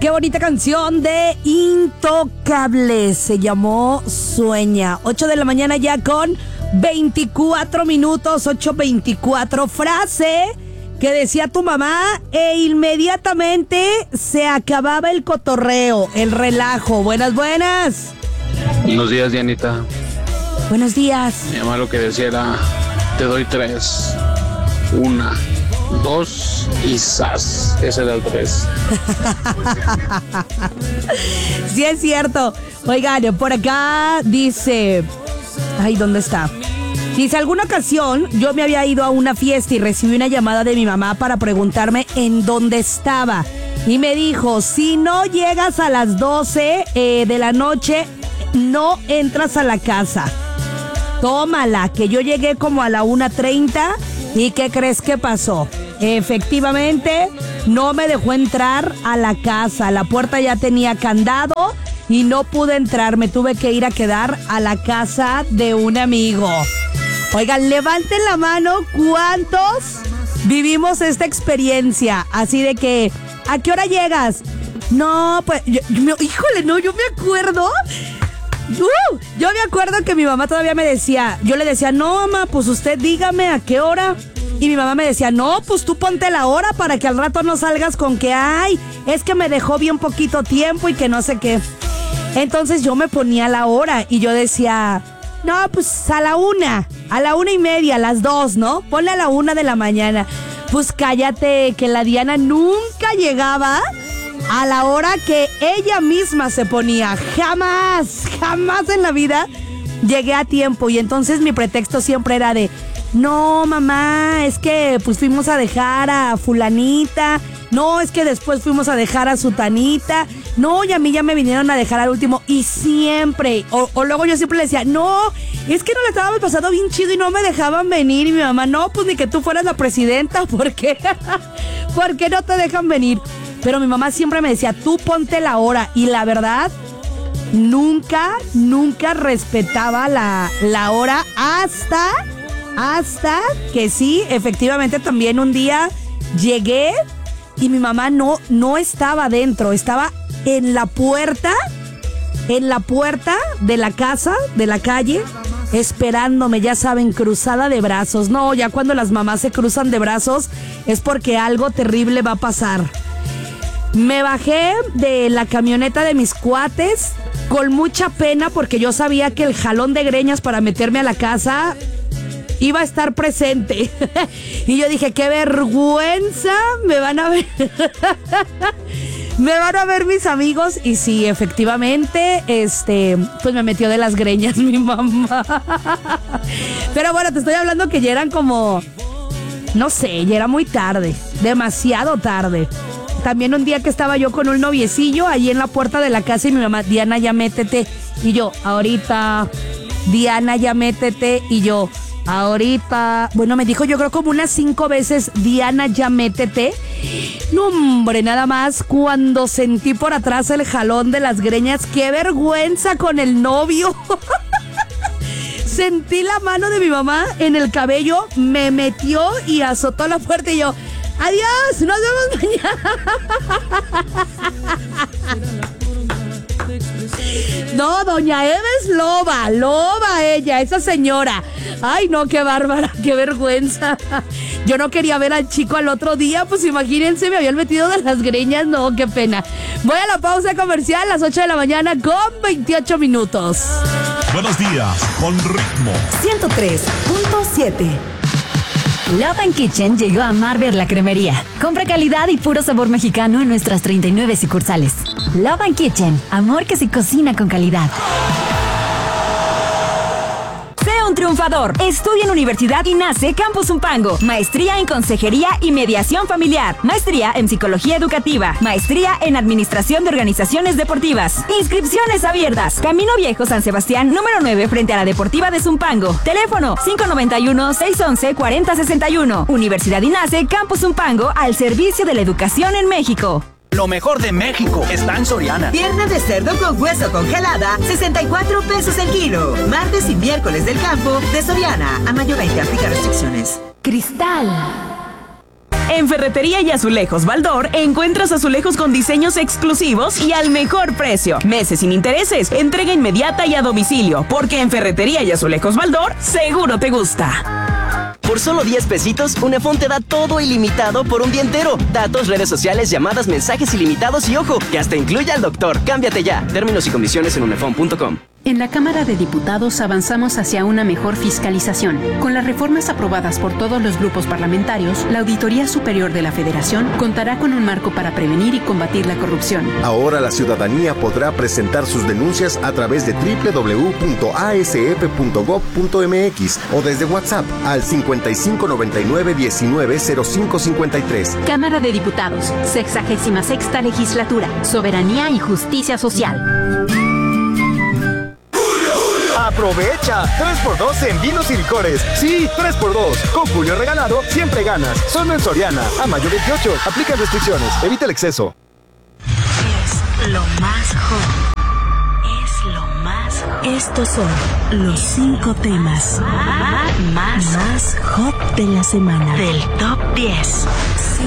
Qué bonita canción de Intocables. Se llamó Sueña. 8 de la mañana ya con 24 minutos. 8:24. Frase que decía tu mamá e inmediatamente se acababa el cotorreo, el relajo. Buenas. Buenos días, Dianita. Buenos días. Mi mamá lo que decía era: te doy 3. 1, 2 y ¡zas! Ese era el 3. Sí, es cierto. Oigan, por acá dice... Ay, ¿dónde está? Dice, alguna ocasión yo me había ido a una fiesta y recibí una llamada de mi mamá para preguntarme en dónde estaba. Y me dijo, si no llegas a las 12 de la noche, no entras a la casa. Tómala, que yo llegué como a la 1:30 y ¿qué crees que pasó? Efectivamente, no me dejó entrar a la casa. La puerta ya tenía candado y no pude entrar. Me tuve que ir a quedar a la casa de un amigo. Oigan, levanten la mano, ¿cuántos vivimos esta experiencia? Así de que, ¿a qué hora llegas? No, pues, yo me acuerdo. Yo me acuerdo que mi mamá todavía me decía, yo le decía, no, mamá, pues usted dígame a qué hora. Y mi mamá me decía, no, pues tú ponte la hora para que al rato no salgas con que, ay, es que me dejó bien poquito tiempo y que no sé qué. Entonces yo me ponía la hora y yo decía, no, pues a la 1:30, a las 2, ¿no? Ponle a la 1 de la mañana. Pues cállate, que la Diana nunca llegaba a la hora que ella misma se ponía. Jamás en la vida llegué a tiempo. Y entonces mi pretexto siempre era de, no, mamá, es que pues fuimos a dejar a fulanita. No, es que después fuimos a dejar a sutanita. No, y a mí ya me vinieron a dejar al último. Y siempre, o luego yo siempre le decía, no, es que no le estábamos pasando bien chido y no me dejaban venir. Y mi mamá, no, pues ni que tú fueras la presidenta. ¿Por qué? ¿Por qué no te dejan venir? Pero mi mamá siempre me decía, tú ponte la hora. Y la verdad, nunca respetaba la hora hasta que sí, efectivamente también un día llegué y mi mamá no estaba dentro, estaba en la puerta de la casa, de la calle, esperándome, ya saben, cruzada de brazos. No, ya cuando las mamás se cruzan de brazos es porque algo terrible va a pasar. Me bajé de la camioneta de mis cuates con mucha pena porque yo sabía que el jalón de greñas para meterme a la casa iba a estar presente. Y yo dije, qué vergüenza, me van a ver. Me van a ver mis amigos. Y sí, efectivamente, pues me metió de las greñas mi mamá. Pero bueno, te estoy hablando que ya eran como, no sé, ya era muy tarde, demasiado tarde. También un día que estaba yo con un noviecillo ahí en la puerta de la casa y mi mamá, Diana, ya métete. Y yo, ahorita. Diana, ya métete. Y yo, ahorita. Bueno, me dijo yo creo como unas 5 veces, Diana, ya métete. No, hombre, nada más cuando sentí por atrás el jalón de las greñas. ¡Qué vergüenza con el novio! Sentí la mano de mi mamá en el cabello, me metió y azotó la puerta y yo, adiós, nos vemos mañana. No, doña Eva es loba ella, esa señora. Ay, no, qué bárbara, qué vergüenza. Yo no quería ver al chico al otro día, pues imagínense, me habían metido de las greñas, no, qué pena. Voy a la pausa comercial a las 8 de la mañana con 28 minutos. Buenos días, con ritmo. 103.7. Love and Kitchen llegó a Marber la cremería. Compra calidad y puro sabor mexicano en nuestras 39 sucursales. Love and Kitchen, amor que se cocina con calidad. Sea un triunfador. Estudia en Universidad INACE Campus Zumpango. Maestría en Consejería y Mediación Familiar. Maestría en Psicología Educativa. Maestría en Administración de Organizaciones Deportivas. Inscripciones abiertas. Camino Viejo San Sebastián, número 9, frente a la Deportiva de Zumpango. Teléfono 591-611-4061. Universidad INACE Campus Zumpango, al servicio de la educación en México. Lo mejor de México está en Soriana. Pierna de cerdo con hueso congelada, 64 pesos el kilo. Martes y miércoles del campo de Soriana. A mayo 20, aplica restricciones. Cristal. En Ferretería y Azulejos Baldor encuentras azulejos con diseños exclusivos y al mejor precio. Meses sin intereses, entrega inmediata y a domicilio, porque en Ferretería y Azulejos Baldor seguro te gusta. Por solo 10 pesitos, Unefón te da todo ilimitado por un día entero. Datos, redes sociales, llamadas, mensajes ilimitados y ojo, que hasta incluye al doctor. Cámbiate ya. Términos y condiciones en unefón.com. En la Cámara de Diputados avanzamos hacia una mejor fiscalización. Con las reformas aprobadas por todos los grupos parlamentarios, la Auditoría Superior de la Federación contará con un marco para prevenir y combatir la corrupción. Ahora la ciudadanía podrá presentar sus denuncias a través de www.asf.gov.mx o desde WhatsApp al 5599-190553. Cámara de Diputados, 66ª Legislatura, Soberanía y Justicia Social. ¡Aprovecha! 3x2 en vinos y licores. Sí, 3x2. Con Julio Regalado siempre ganas. Solo en Soriana. A mayo 28. Aplica restricciones. Evita el exceso. Es lo más hot. Es lo más hot. Estos son los 5 temas más hot de la semana. Del Top 10.